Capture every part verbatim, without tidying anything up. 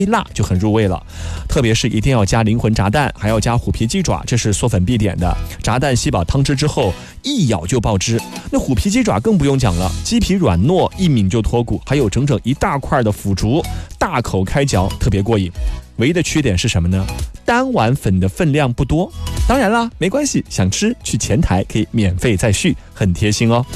辣就很入味了。特别是一定要加灵魂炸蛋，还要加虎皮鸡爪，这是嗦粉必点的。炸蛋吸饱汤汁之后，一咬就爆汁。那虎皮鸡爪更不用讲了，鸡皮软糯，一抿就脱骨，还有整整一大块的腐竹，大口开嚼，特别过瘾。唯一的缺点是什么呢？单碗粉的分量不多。当然啦，没关系，想吃去前台可以免费再续，很贴心哦。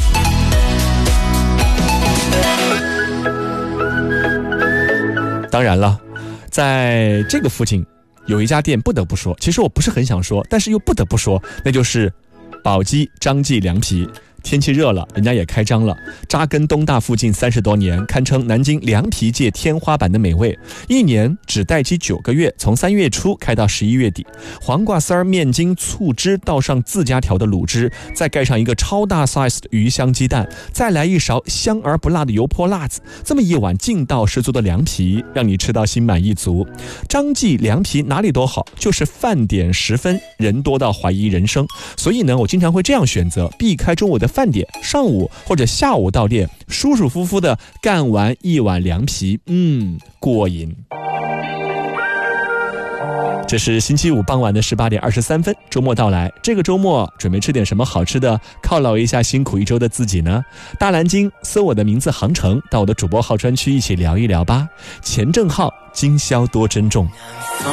当然了，在这个附近有一家店不得不说，其实我不是很想说，但是又不得不说，那就是宝鸡张记凉皮。天气热了，人家也开张了，扎根东大附近三十多年，堪称南京凉皮界天花板的美味。一年只待机九个月，从三月初开到十一月底。黄瓜丝儿、面筋、醋汁，倒上自家调的卤汁，再盖上一个超大 size 的鱼香鸡蛋，再来一勺香而不辣的油泼辣子。这么一碗劲道十足的凉皮，让你吃到心满意足。张记凉皮哪里都好，就是饭点时分，人多到怀疑人生。所以呢，我经常会这样选择，避开中午的饭点，上午或者下午到店，舒舒服服的干完一碗凉皮，嗯，过瘾。这是星期五傍晚的十八点二十三分，周末到来，这个周末准备吃点什么好吃的，犒劳一下辛苦一周的自己呢？大蓝鲸搜我的名字航程，到我的主播号专区一起聊一聊吧。钱正浩，今宵多珍重。